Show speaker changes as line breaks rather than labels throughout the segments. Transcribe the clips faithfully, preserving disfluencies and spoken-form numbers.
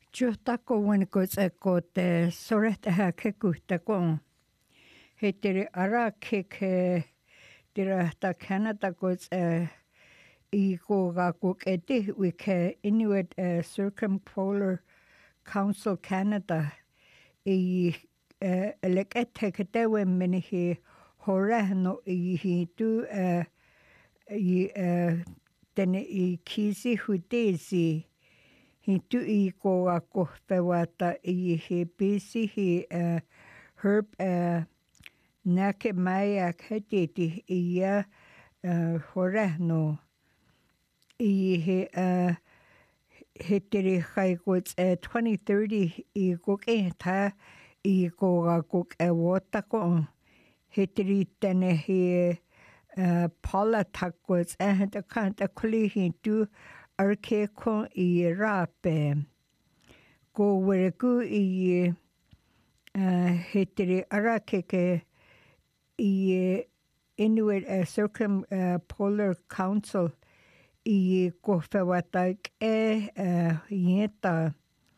Juhtako wanikots eko te sorehtähä kekuhtakon. Heitteri arakik tirahta Canada kots ikoga kuk eti wike Inuit Circumpolar Council Canada i lekete ketewe menihi horehno i hitu i tene i kisi hutezi hitu i koa kohpewata i he bisi hi herb nake maya ketiti i ya horehno i he he tiri haikots twenty thirty i koke ta i koa kok e wotako he tiri tene he Paula takots and a kanta kuli hintu arke ko i rape. Go wereku i he tiri arakeke i Inuit Circumpolar Council i ko whawatak e yeta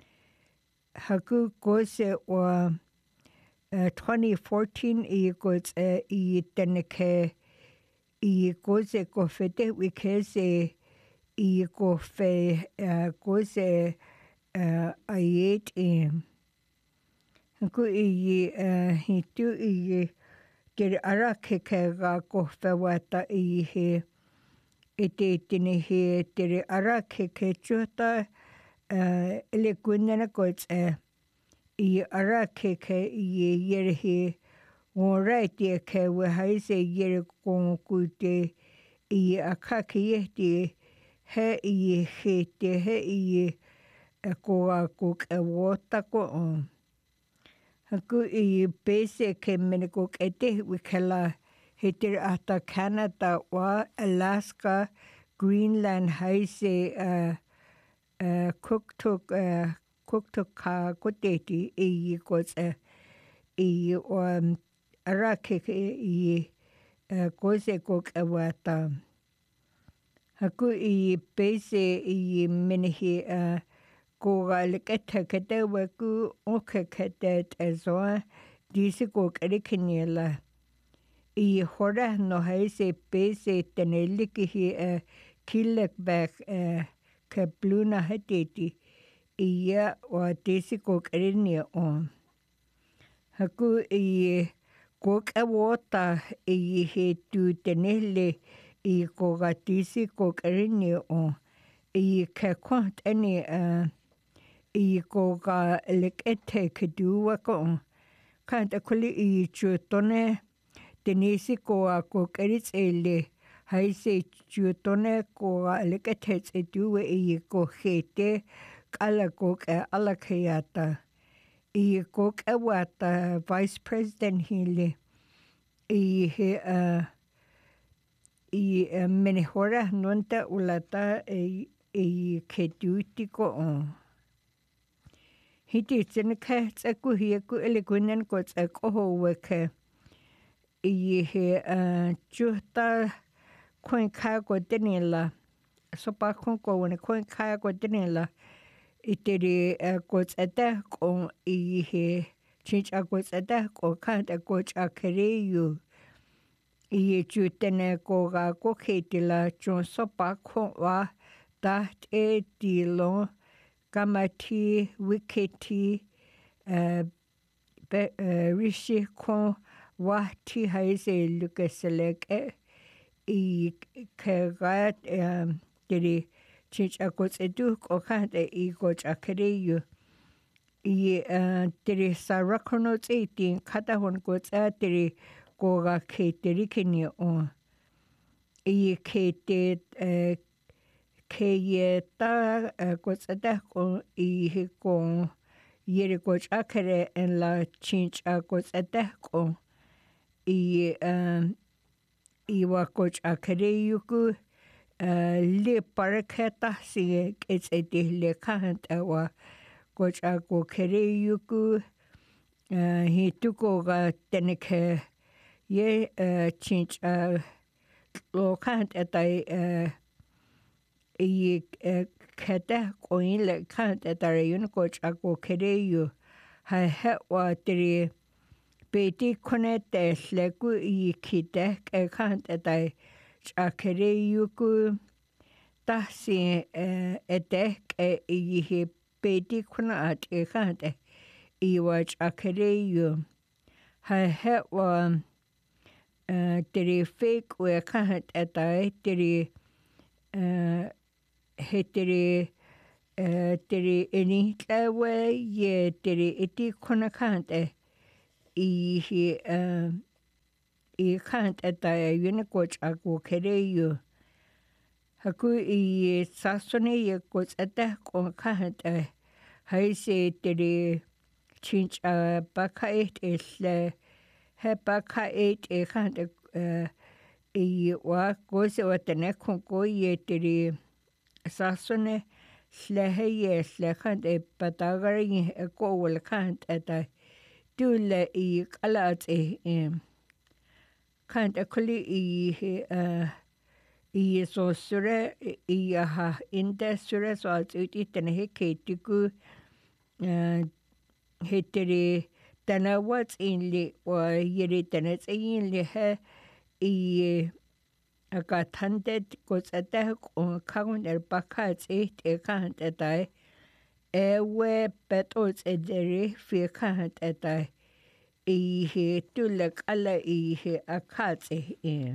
haku kose o twenty fourteen i kots i teneke i kose ko fete wikese i ko fe kose ayet i haku i hitu i kiri arakeke ga ko whawata i he ite tine he tiri arakeke chuta ele kunena kots i arakeke i yere he Alrighty, okay, we have say yere kon kute i akaki yeti he i he te he i ko a kuk e wota ko on. Haku i base ke mene kuk e te wikela he te ata Canada wa Alaska, Greenland haise uh, uh, kuktuk uh, kuktuk ka kuteti i kots uh, i um, arakeke i kose kok e wata. Haku i base i minihi ko ga lekete kete waku oke kete te zoa disi kok erikinila. I hora no haise base tene likihi kilek bak ke bluna hatiti i ya wa disi kok erinia on. Haku i kok e wota i he tu tenele i ko gatisi kok erini o i ke kwant eni i ko ga lekete kedua ko kanta kuli i chutone tenisi ko a kok erits ele haise chutone ko a lekete edue i ko hete kala kok e alakayata. I kok e wata Vice President hili i he uh, i uh, menehora nonta ulata i, i ke duty ko on. Hiti tsene ka tsaku hiaku ele kunen ko tsako ho weke i he uh, juhta koin ka ko tenila sopa kon ko wane koin ka ko tenila I tiri ko tsata ko i he chincha ko tsata ko kanta ko chakeriyu i chutene ko ga ko ketila chon sopa ko wa taht e tilo kamati wiketi uh, be, uh, rishi ko wahti haise lukeselek e i kegat um, tiri Chincha ko tsedu ko kante i ko chakeriyu. I tiri sa rakono tseiti kata hon ko tsa tiri ko ga ke tiri kini o. I ke te ke ye ta ko tsada ko i he ko yere ko chakere en la chincha ko tsada ko. I i wa ko chakeriyu ku Uh, le paraketa si it's a le kahant awa coach ako kere yuku uh, he tuko ga teneke ye uh, chinch uh, lo kahant atai uh, i kete koin le kan te tare yun coach a ko kere yu ha he wa tiri beti kone te le ku I kite ke kan te tai a kere yu ku ta si e te ke I he beti kona at e kan te I wa a kere yu ha he wa tiri fake we kan te tai tiri he tiri tiri eni tlawe ye tiri iti kona kante I he I kante ta yun coach ako kere yu haku I sasone ye coach ata ko kante hai se tiri chinch baka et isle he baka et e kante I wa ko se wa tene ko ko ye tiri sasone slehe ye slehan e patagari e ko wal kant eta dule I kalat e kant e kuli I I so sure I ha inde sure so at uti tene he ketiku he tiri tana what's in li wa yeri tene in li he I aga tante kotsata ko kaun er bakat e te kant eta e we betos e deri fi kant eta I he tulek ala I he akat e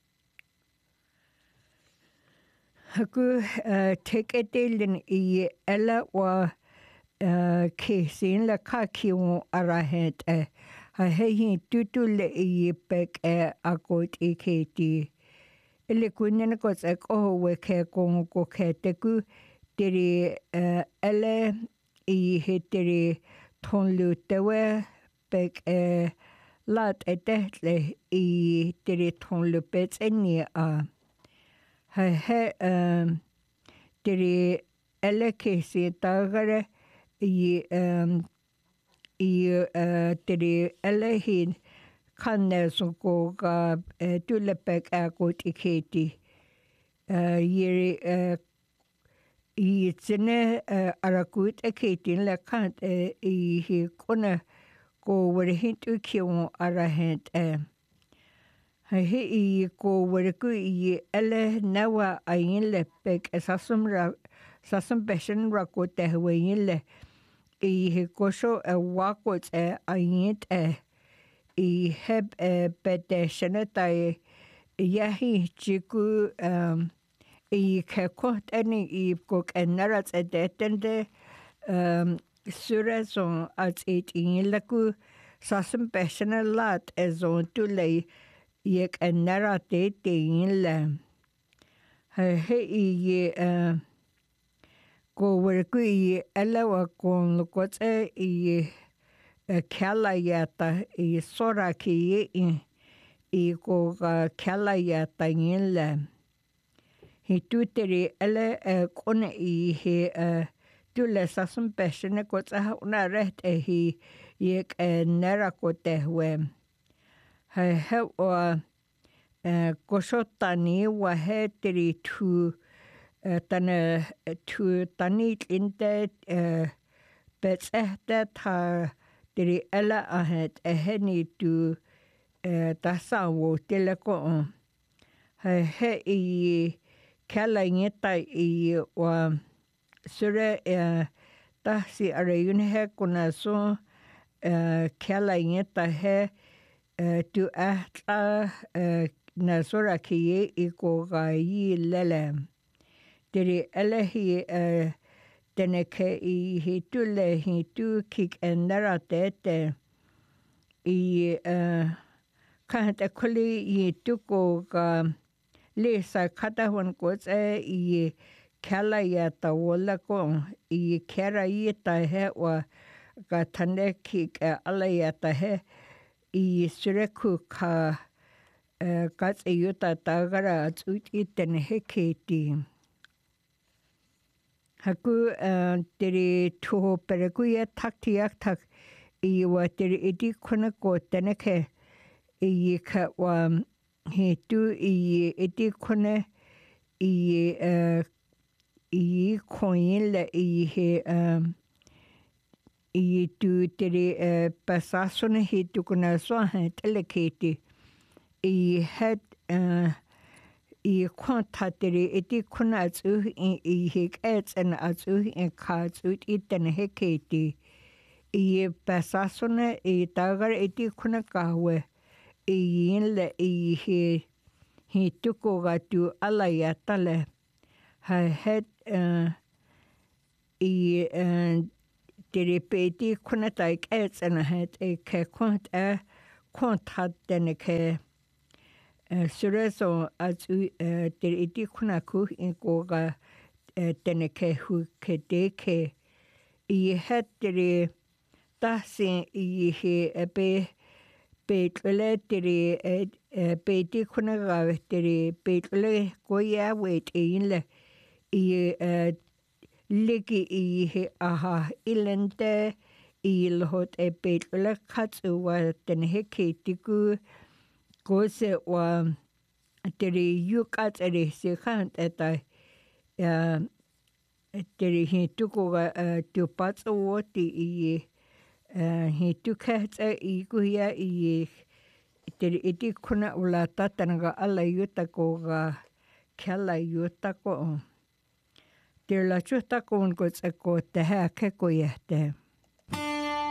haku teketelin I ela wa kesin la kakiu arahet e ha he tutule I pek e akot I keti ele kunen ko tse ko we ke ko ko ke te ku tiri ele I he tiri ton lu te we pek e lat e te le I tiri ton lu pet eni a ha he tiri ele ke si tagare I I tiri ele hin kanne so ko ga tulepek a ko tiketi yeri I tsene arakut e ketin le kant I he kona ko were hintu kion arahent e he I ko were ku I ele nawa ayin le pek sasum ra sasum beshen ra ko te wein le I he kosho e wakot e ayin e I heb e bete shenetai yahi chiku um I ke kot eni I kok enarat e detende um sure son at it in laku sasum beshene lat e zon tule yek enarat e in le he he I ko werku I elawa kon lokot e I kela yata I sora ki I I ko kela yata in le he tuteri ele kone I he tule sasum beshene ko tsa una ret e he yek nera ko te we he he o kosotani wa he teri tu tane tu tani inte bets ehte ta teri ela ahet eheni tu ta sawo teleko he he I kela ngeta I wa sure ta si are yun he kuna so kela ngeta he tu ahta na sora ki I ko ga I lele teri ele hi tene ke I hi tule hi tu kik enera tete I kahante kuli I tuko ga lesa kata hon ko tse I kela ya ta wola ko I kera I ta he wa ka tane kik ala ya ta he I sureku ka ka tse yuta tagara tsuit I tene he keti haku teri tuho pereku ya tak tiak tak I wa teri iti kuna ko tene ke I ka wa he tu I iti kuna I i koinle i he um i tu tere pasasone he tu kuna so ha teleketi i het uh i kwanta tere eti kuna atu i he ets and atu in cards ut iten he keti i pasasone i tagar eti kuna kawe i inle i he he tuko gatu ala ya tale ha het uh i uh tere peti kuna tai ets and het e ke kwant e kwanta tene ke sureso atu tere eti kuna ku in koga tene ke hu ke deke i het tere tasin i he ebe Petlele tere peti kuna gawe tere petlele koya wet inle i liki i he aha ilente i lhot e petlele katsu wa tene he ketiku kose wa tere yukat ere se khant eta tere he tuko ga tupatsu woti i he tukatsa i kuya i tere iti kuna ula tatanaga ala yuta ko ga kela yuta ko tere la chuta ko un ko tsako te ha ke ko yete